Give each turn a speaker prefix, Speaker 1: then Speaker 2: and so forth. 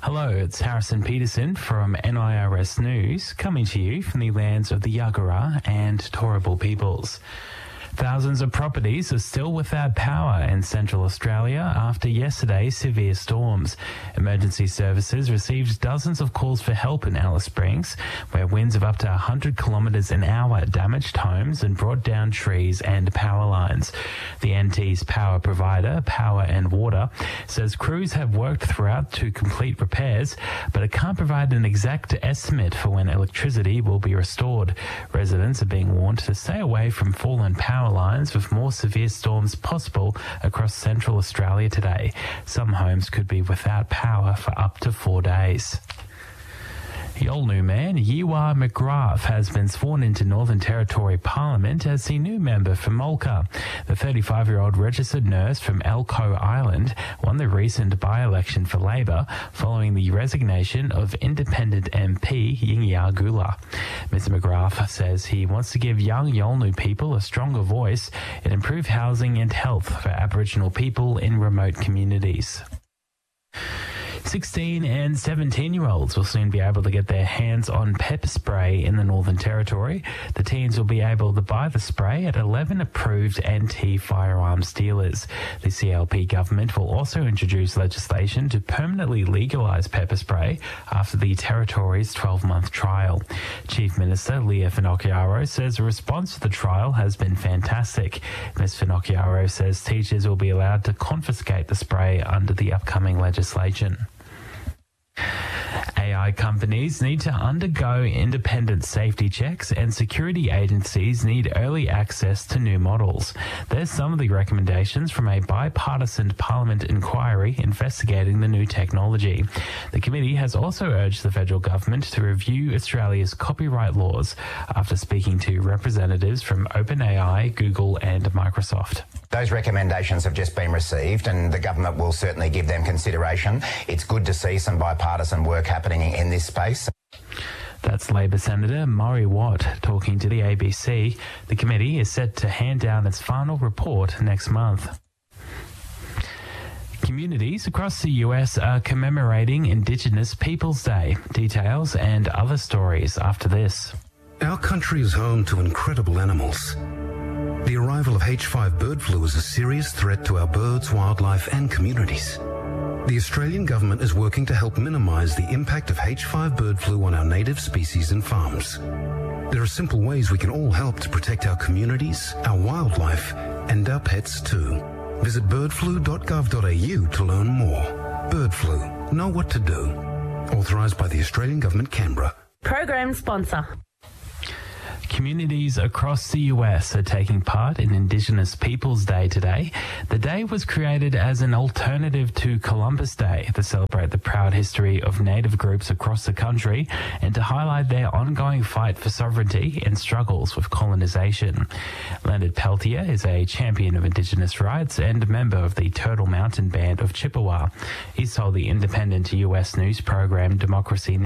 Speaker 1: Hello, it's Harrison Peterson from NIRS News, coming to you from the lands of the Yagara and Turrbal peoples. Thousands of properties are still without power in Central Australia after yesterday's severe storms. Emergency services received dozens of calls for help in Alice Springs, where winds of up to 100 kilometres an hour damaged homes and brought down trees and power lines. The NT's power provider, Power and Water, says crews have worked throughout to complete repairs, but it can't provide an exact estimate for when electricity will be restored. Residents are being warned to stay away from fallen power lines with more severe storms possible across Central Australia today. Some homes could be without power for up to 4 days. Yolngu man Yiwa McGrath has been sworn into Northern Territory Parliament as the new member for Mulka. The 35-year-old registered nurse from Elcho Island won the recent by-election for Labor following the resignation of independent MP Yingya Gula. Mr McGrath says he wants to give young Yolngu people a stronger voice and improve housing and health for Aboriginal people in remote communities. 16 and 17-year-olds will soon be able to get their hands on pepper spray in the Northern Territory. The teens will be able to buy the spray at 11 approved anti-firearms dealers. The CLP government will also introduce legislation to permanently legalise pepper spray after the Territory's 12-month trial. Chief Minister Leah Finocchiaro says the response to the trial has been fantastic. Ms Finocchiaro says teachers will be allowed to confiscate the spray under the upcoming legislation. AI companies need to undergo independent safety checks and security agencies need early access to new models. There's some of the recommendations from a bipartisan Parliament inquiry investigating the new technology. The committee has also urged the federal government to review Australia's copyright laws after speaking to representatives from OpenAI, Google and Microsoft.
Speaker 2: Those recommendations have just been received and the government will certainly give them consideration. It's good to see some bipartisan work happening in this space.
Speaker 1: That's Labor Senator Murray Watt talking to the ABC. The committee is set to hand down its final report next month. Communities across the US are commemorating Indigenous Peoples Day. Details and other stories after this.
Speaker 3: Our country is home to incredible animals. The arrival of H5 bird flu is a serious threat to our birds, wildlife and communities. The Australian government is working to help minimise the impact of H5 bird flu on our native species and farms. There are simple ways we can all help to protect our communities, our wildlife and our pets too. Visit birdflu.gov.au to learn more. Bird flu. Know what to do. Authorised by the Australian Government, Canberra.
Speaker 4: Program sponsor.
Speaker 1: Communities across the US are taking part in Indigenous Peoples Day today. The day was created as an alternative to Columbus Day to celebrate the proud history of Native groups across the country and to highlight their ongoing fight for sovereignty and struggles with colonisation. Leonard Peltier is a champion of Indigenous rights and a member of the Turtle Mountain Band of Chippewa. He's told the independent US news program Democracy